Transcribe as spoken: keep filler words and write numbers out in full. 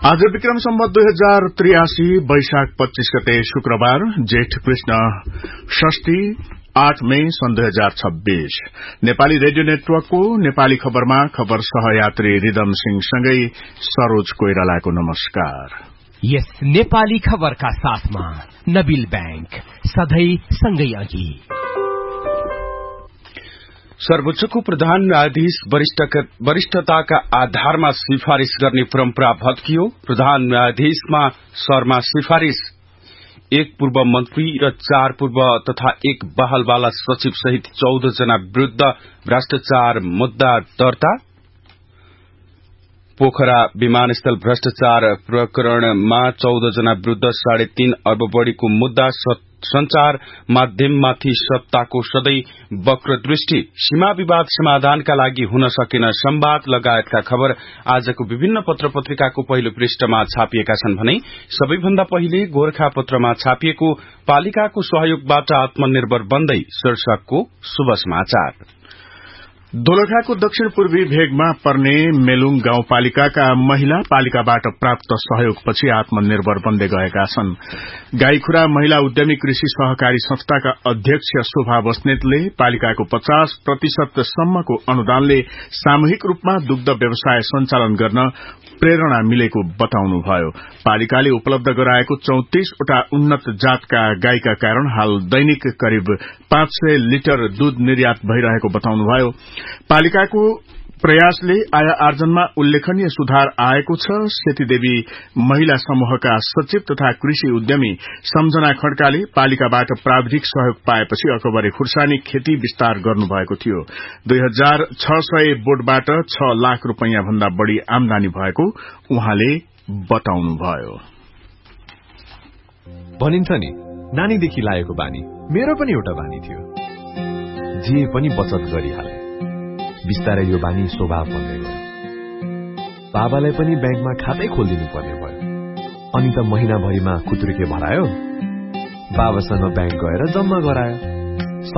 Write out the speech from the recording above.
आज विक्रम सम्वत दुई हजार त्रियासी वैशाख पच्चीस गते शुक्रबार जेठ कृष्ण षष्ठी आठ मई सन् दुई हजार छब्बीस नेपाली रेडियो नेटवर्कको नेपाली खबरमा खबर सहयात्री रिदम सिंह सँगै सरोज कोइरालाको नमस्कार। यस नेपाली खबरका साथमा नबिल बैंक सधैं सँगै अघि। सर्वोच्चको प्रधान न्यायाधीश वरिष्ठताका आधारमा सिफारिश गर्ने परम्परा भत्कियो। प्रधान न्यायाधीशमा शर्मा सिफारिश एक पूर्व मन्त्री र चार पूर्व तथा एक बहालवाला सचिव सहित चौध जना विरूद्ध भ्रष्टाचार मुद्दा दर्ता। पोखरा विमानस्थल भ्रष्टाचार प्रकरणमा चौध जना विरूद्ध साढे तीन अर्ब बढ़ीको मुद्दा। संचार माध्यममाथि सत्ताको सधैं वक्रदृष्टि। सीमा विवाद समाधानका लागि हुन सकेन संवाद लगायतका खबर आजको विभिन्न पत्र पत्रिकाको पहिलो पृष्ठमा छापिएका छन् भने सबैभन्दा पहिले गोरखापत्रमा छापिएको पालिकाको सहयोगबाट आत्मनिर्भर बन्दै शीर्षकको शुभ समाचार। दोलखाको दक्षिण पूर्वी भेगमा पर्ने मेलुङ गाउँपालिकाका महिला पालिकाबाट प्राप्त सहयोगपछि आत्मनिर्भर बन्दै गएका छन्। गाईखुरा महिला उद्यमी कृषि सहकारी संस्थाका अध्यक्ष शोभा बस्नेतले पालिकाको पचास प्रतिशत सम्मको अनुदानले सामूहिक रूपमा दुग्ध व्यवसाय सञ्चालन गर्न प्रेरणा मिलेको बताउनुभयो। पालिकाले उपलब्ध गराएको चौतिसवटा उन्नत जातका गाईका कारण हाल दैनिक करिब पाँच सय लिटर दूध निर्यात भइरहेको बताउनुभयो। पालिकाको प्रयासले आय आर्जनमा उल्लेखनीय सुधार आएको छ। सेतीदेवी महिला समूहका सचिव तथा कृषि उद्यमी सम्झना खड्काले पालिकाबाट प्राविधिक सहयोग पाएपछि अकबरे खुर्सानी खेती विस्तार गर्नुभएको थियो। दुई हजार छ सय बोटबाट छ लाख रूपियाँ भन्दा बढ़ी आमदानी भएको उहाँले बताउनुभयो। भनिन्छ नि नानीदेखि लागेको बानी मेरो पनि एउटा बानी थियो। जे पनि बचत गरिहाले। बिस्तारै यो बानी स्वभाव बन्दै गयो। बाबालाई पनि ब्याङ्कमा खातै खोलिदिनु पर्ने भयो। अनि त महिनाभरिमा खुत्रुके भरायो। बाबासँग ब्याङ्क गएर जम्मा गरायो।